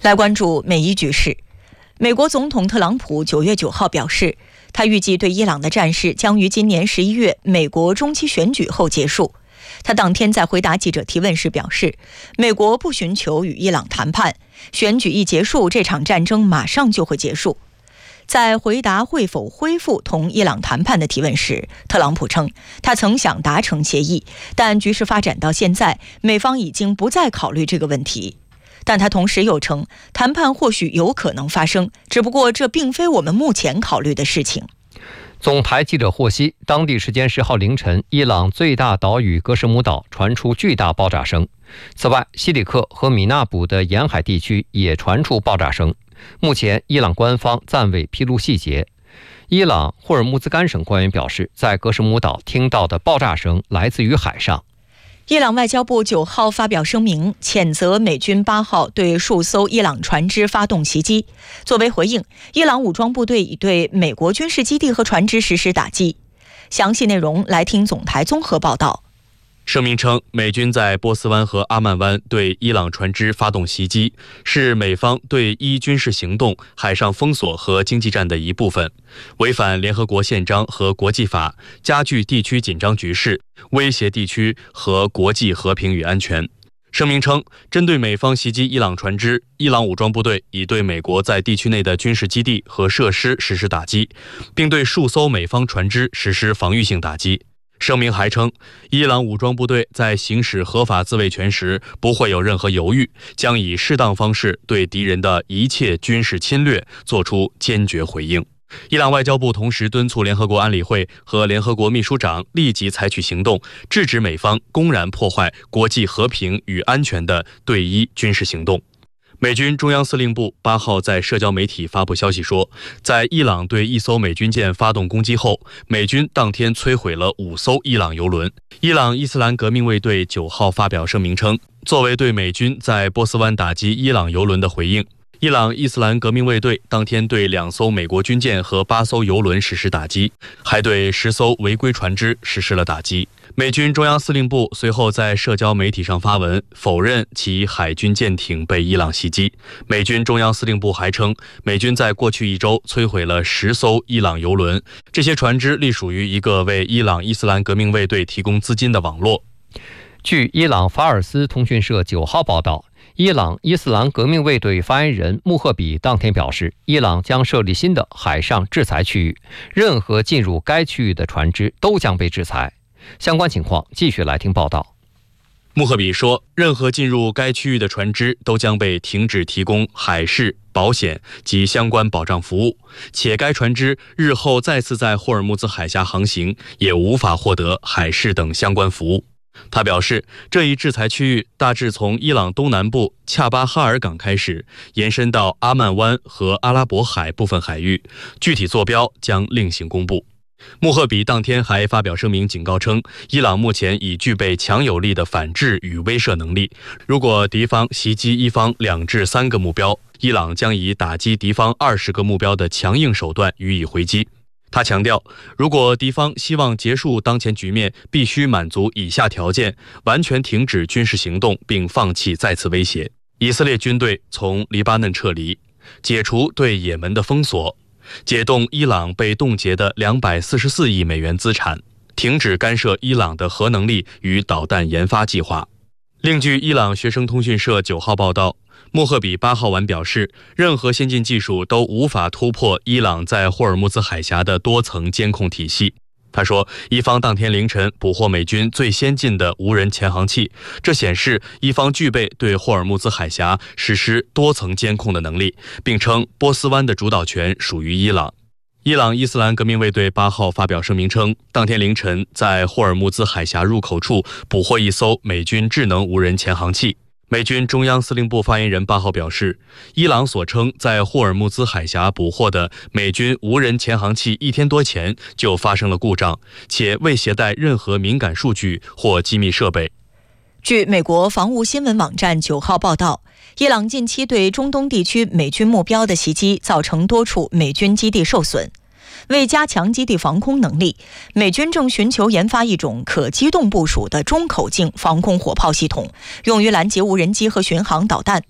来关注美伊局势。美国总统特朗普9月9号表示，他预计对伊朗的战事将于今年11月美国中期选举后结束。他当天在回答记者提问时表示，美国不寻求与伊朗谈判，选举一结束，这场战争马上就会结束。在回答会否恢复同伊朗谈判的提问时，特朗普称，他曾想达成协议，但局势发展到现在，美方已经不再考虑这个问题。但他同时又称，谈判或许有可能发生，只不过这并非我们目前考虑的事情。 总台记者获悉，当地时间10号凌晨，伊朗最大岛屿格什姆岛传出巨大爆炸声。此外，西里克和米纳卜的沿海地区也传出爆炸声。目前，伊朗官方暂未披露细节。伊朗霍尔木兹干省官员表示，在格什姆岛听到的爆炸声来自于海上。 伊朗外交部9号发表声明，谴责美军8号对数艘伊朗船只发动袭击。作为回应，伊朗武装部队已对美国军事基地和船只实施打击。详细内容来听总台综合报道。 声明称，美军在波斯湾和阿曼湾对伊朗船只发动袭击，是美方对伊军事行动、海上封锁和经济战的一部分，违反联合国宪章和国际法，加剧地区紧张局势，威胁地区和国际和平与安全。声明称，针对美方袭击伊朗船只，伊朗武装部队已对美国在地区内的军事基地和设施实施打击，并对数艘美方船只实施防御性打击。声明还称，伊朗武装部队在行使合法自卫权时不会有任何犹豫，将以适当方式对敌人的一切军事侵略作出坚决回应。伊朗外交部同时敦促联合国安理会和联合国秘书长立即采取行动，制止美方公然破坏国际和平与安全的对伊军事行动。美军中央司令部8号在社交媒体发布消息说，在伊朗对一艘美军舰发动攻击后，美军当天摧毁了5艘伊朗油轮。伊朗伊斯兰革命卫队9号发表声明称，作为对美军在波斯湾打击伊朗油轮的回应，伊朗伊斯兰革命卫队当天对2艘美国军舰和8艘油轮实施打击，还对10艘违规船只实施了打击。美军中央司令部随后在社交媒体上发文，否认其海军舰艇被伊朗袭击。美军中央司令部还称，美军在过去1周摧毁了10艘伊朗油轮，这些船只隶属于一个为伊朗伊斯兰革命卫队提供资金的网络。 据伊朗法尔斯通讯社9号报道，伊朗伊斯兰革命卫队发言人穆赫比当天表示，伊朗将设立新的海上制裁区域，任何进入该区域的船只都将被制裁。相关情况继续来听报道。 穆赫比说，任何进入该区域的船只都将被停止提供海事、保险及相关保障服务，且该船只日后再次在霍尔木兹海峡航行也无法获得海事等相关服务。他表示，这一制裁区域大致从伊朗东南部恰巴哈尔港开始，延伸到阿曼湾和阿拉伯海部分海域，具体坐标将另行公布。穆赫比当天还发表声明警告称，伊朗目前已具备强有力的反制与威慑能力，如果敌方袭击伊方2至3个目标，伊朗将以打击敌方20个目标的强硬手段予以回击。他强调，如果敌方希望结束当前局面，必须满足以下条件：完全停止军事行动并放弃再次威胁；以色列军队从黎巴嫩撤离；解除对也门的封锁；解冻伊朗被冻结的244亿美元资产；停止干涉伊朗的核能力与导弹研发计划。另据伊朗学生通讯社9号报道，穆赫比8号晚表示，任何先进技术都无法突破伊朗在霍尔木兹海峡的多层监控体系。他说，伊方当天凌晨捕获美军最先进的无人潜航器，这显示伊方具备对霍尔木兹海峡实施多层监控的能力，并称波斯湾的主导权属于伊朗。伊朗伊斯兰革命卫队8号发表声明称，当天凌晨在霍尔木兹海峡入口处捕获一艘美军智能无人潜航器。美军中央司令部发言人8号表示，伊朗所称在霍尔木兹海峡捕获的美军无人潜航器1天多前就发生了故障，且未携带任何敏感数据或机密设备。 据美国防务新闻网站9号报道，伊朗近期对中东地区美军目标的袭击造成多处美军基地受损。为加强基地防空能力，美军正寻求研发一种可机动部署的中口径防空火炮系统，用于拦截无人机和巡航导弹。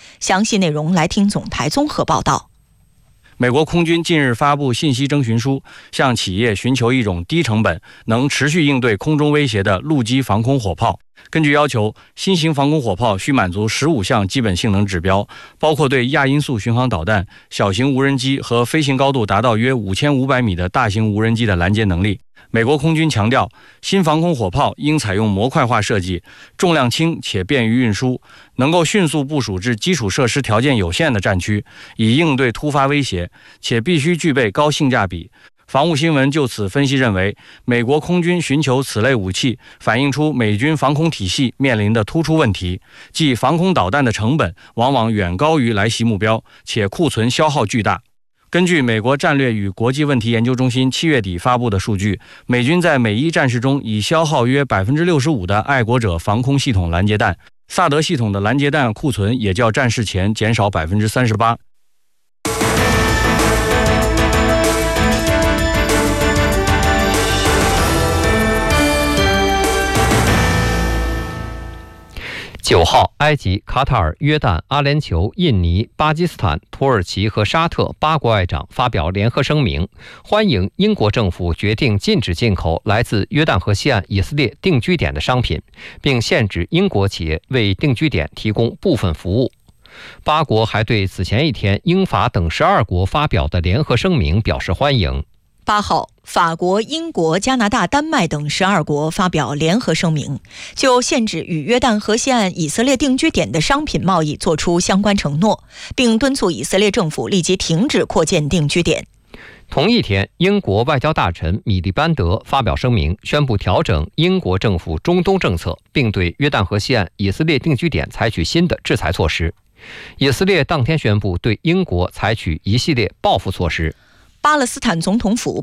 详细内容来听总台综合报道。 美国空军近日发布信息征询书，向企业寻求一种低成本、能持续应对空中威胁的陆基防空火炮。根据要求，新型防空火炮需满足15项基本性能指标，包括对亚音速巡航导弹、小型无人机和飞行高度达到约5500米的大型无人机的拦截能力。美国空军强调，新防空火炮应采用模块化设计，重量轻且便于运输，能够迅速部署至基础设施条件有限的战区，以应对突发威胁，且必须具备高性价比。防务新闻就此分析认为，美国空军寻求此类武器，反映出美军防空体系面临的突出问题，即防空导弹的成本往往远高于来袭目标，且库存消耗巨大。根据美国战略与国际问题研究中心7月底发布的数据，美军在美伊战事中已消耗约 65% 的爱国者防空系统拦截弹，萨德系统的拦截弹库存也较战事前减少 38%。 9号，埃及、卡塔尔、约旦、阿联酋、印尼、巴基斯坦、土耳其和沙特8国外长发表联合声明，欢迎英国政府决定禁止进口来自约旦河西岸以色列定居点的商品，并限制英国企业为定居点提供部分服务。8国还对此前一天英法等12国发表的联合声明表示欢迎。 8号，法国、英国、加拿大、丹麦等12国发表联合声明，就限制与约旦河西岸以色列定居点的商品贸易作出相关承诺，并敦促以色列政府立即停止扩建定居点。 同一天，英国外交大臣米利班德发表声明，宣布调整英国政府中东政策，并对约旦河西岸以色列定居点采取新的制裁措施。以色列当天宣布对英国采取一系列报复措施。 巴勒斯坦总统府